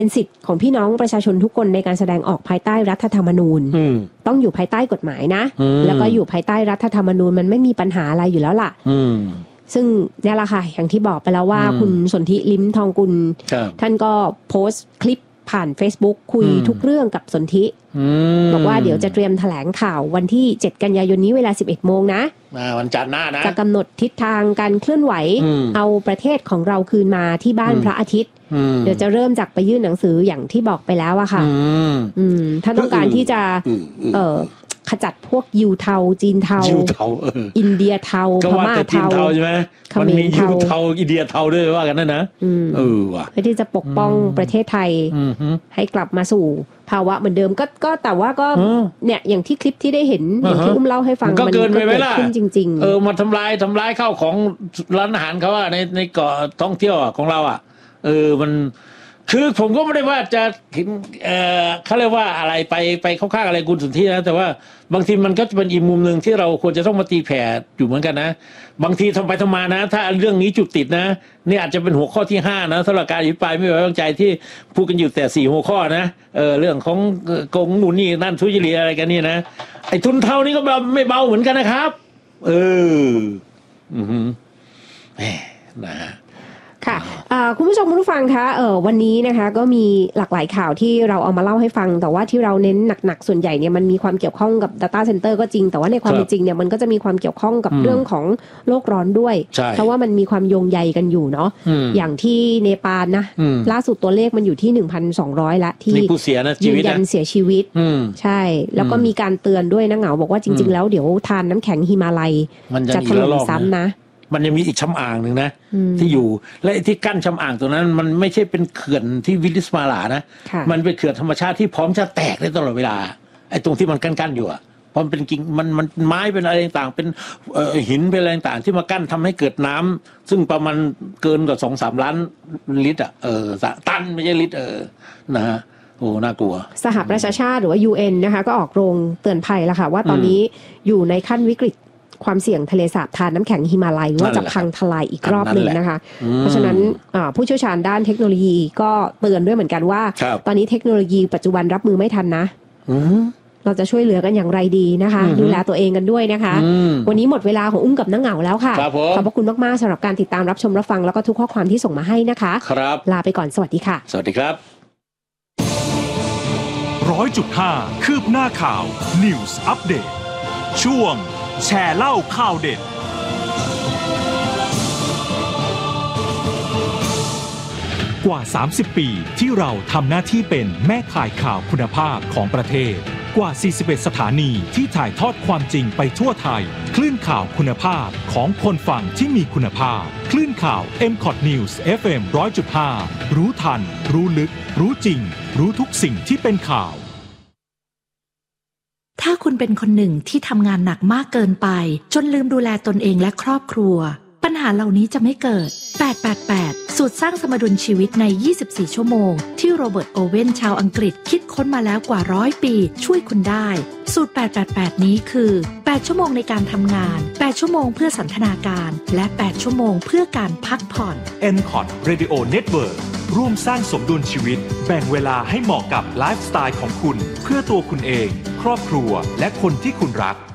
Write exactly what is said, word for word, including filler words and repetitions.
เป็นสิทธิ์ของพี่น้องประชาชนทุกคนในการแสดงออกภายใต้รัฐธรรมนูญต้องอยู่ภายใต้กฎหมายนะแล้วก็อยู่ภายใต้รัฐธรรมนูญมันไม่มีปัญหาอะไรอยู่แล้วล่ะซึ่งนี่แหละค่ะอย่างที่บอกไปแล้วว่าคุณสนธิลิ้มทองกุลท่านก็โพสต์คลิปผ่าน Facebook คุยทุกเรื่องกับสนธิบอกว่าเดี๋ยวจะเตรียมแถลงข่าววันที่เจ็ดกันยายนนี้เวลา สิบเอ็ดโมงนะวันจันทร์หน้านะจะกำหนดทิศทางการเคลื่อนไหวเอาประเทศของเราคืนมาที่บ้านพระอาทิตย์เดี๋ยวจะเริ่มจากไปยื่นหนังสืออย่างที่บอกไปแล้วอะค่ะถ้าต้องการที่จะเอ่อขจัดพวกยิวเทาจีนเทาอินเดียเทาพม่าเทาใช่ไหมมันมียิวเทาอินเดียเทาด้วยว่ากันนั่นนะเออว่ะเพื่อที่จะปกป้องประเทศไทยให้กลับมาสู่ภาวะเหมือนเดิมก็ก็แต่ว่าก็เนี่ยอย่างที่คลิปที่ได้เห็นอย่างที่อุ้มเล่าให้ฟังมันก็เกินไปไหมล่ะจริงๆเออมาทำลายทำลายข้าวของร้านอาหารเขาว่าในในเกาะท่องเที่ยวของเราอ่ะเออมันคือผมก็ไม่ได้ว่าจะเห็นเอ่อเขาเรียกว่าอะไรไปไปเข้าข้างอะไรคุณสนธินะแต่ว่าบางทีมันก็จะเป็นอีกมุมนึงที่เราควรจะต้องมาตีแผ่อยู่เหมือนกันนะบางทีทำไปทำมานะถ้าเรื่องนี้จุดติดนะนี่อาจจะเป็นหัวข้อที่ห้านะสำหรับการอภิปรายไม่ไว้วางใจที่พูดกันอยู่แต่สี่หัวข้อนะเออเรื่องของโกงนู่นนี่นั่นทุจริตอะไรกันนี่นะไอ้ทุนเท่านี้ก็ไม่เบาเหมือนกันนะครับเอออือฮึแหมนะฮะค่ะคุณผู้ชมคุณผู้ฟังคะเออวันนี้นะคะก็มีหลากหลายข่าวที่เราเอามาเล่าให้ฟังแต่ว่าที่เราเน้นหนักๆส่วนใหญ่เนี่ยมันมีความเกี่ยวข้องกับ Data Center ก็จริงแต่ว่าในความเป็นจริงเนี่ยมันก็จะมีความเกี่ยวข้องกับเรื่องของโลกร้อนด้วยเพราะว่ามันมีความโยงใยกันอยู่เนาะอย่างที่เนปาลนะล่าสุดตัวเลขมันอยู่ที่ หนึ่งพันสองร้อย ละที่ยืนยันเสียชีวิตใช่แล้วก็มีการเตือนด้วยนะเหงาบอกว่าจริงๆแล้วเดี๋ยวทานน้ำแข็งหิมาลัยจะถล่มซ้ำนะมันยังมีอีกช่ำอ่างหนึ่งนะที่อยู่และที่กั้นช่ำอ่างตรงนั้นมันไม่ใช่เป็นเขื่อนที่วิลิสมาลานะมันเป็นเขื่อนธรรมชาติที่พร้อมจะแตกได้ตลอดเวลาไอ้ตรงที่มันกั้นๆอยู่อ่ะเพราะมันเป็นกิ่งมันมันไม้เป็นอะไรต่างๆเป็นหินเป็นอะไรต่างๆที่มากั้นทำให้เกิดน้ำซึ่งประมาณเกินกว่าสองสามล้านลิตรอ่ะเออตันไม่ใช่ลิตรเออนะฮะโอ้น่ากลัวสหประชาชาติหรือว่า ยู เอ็น นะคะก็ออกโรงเตือนภัยแล้วค่ะว่าตอนนี้อยู่ในขั้นวิกฤตความเสี่ยงทะเลสาบทานน้ำแข็งหิมาลัยว่าจะพังทลายอีกรอบหนึ่งนะคะเพราะฉะนั้นผู้เชี่ยวชาญด้านเทคโนโลยีก็เตือนด้วยเหมือนกันว่าตอนนี้เทคโนโลยีปัจจุบันรับมือไม่ทันนะเราจะช่วยเหลือกันอย่างไรดีนะคะดูแลตัวเองกันด้วยนะคะวันนี้หมดเวลาของอุ้มกับน้าเหงาแล้วค่ะขอบพระคุณมากๆสำหรับการติดตามรับชมรับฟังแล้วก็ทุกข้อความที่ส่งมาให้นะคะลาไปก่อนสวัสดีค่ะสวัสดีครับร้อยจุดห้าคืบหน้าข่าว News Update ช่วงแชร์เล่าข่าวเด็ดกว่าสามสิบปีที่เราทำหน้าที่เป็นแม่ข่ายข่าวคุณภาพของประเทศกว่าสี่สิบเอ็ดสถานีที่ถ่ายทอดความจริงไปทั่วไทยคลื่นข่าวคุณภาพของคนฟังที่มีคุณภาพคลื่นข่าว เอ็ม คอท News เอฟ เอ็ม หนึ่งร้อยจุดห้า รู้ทันรู้ลึกรู้จริงรู้ทุกสิ่งที่เป็นข่าวถ้าคุณเป็นคนหนึ่งที่ทำงานหนักมากเกินไปจนลืมดูแลตนเองและครอบครัวปัญหาเหล่านี้จะไม่เกิดแปด แปด แปดสูตรสร้างสมดุลชีวิตในยี่สิบสี่ชั่วโมงที่โรเบิร์ตโอเว่นชาวอังกฤษคิดค้นมาแล้วกว่าร้อยปีช่วยคุณได้สูตรแปด แปด แปดนี้คือแปดชั่วโมงในการทำงานแปดชั่วโมงเพื่อสันทนาการและแปดชั่วโมงเพื่อการพักผ่อนเอ็ม คอท Radio Network ร่วมสร้างสมดุลชีวิตแบ่งเวลาให้เหมาะกับไลฟ์สไตล์ของคุณเพื่อตัวคุณเองครอบครัวและคนที่คุณรัก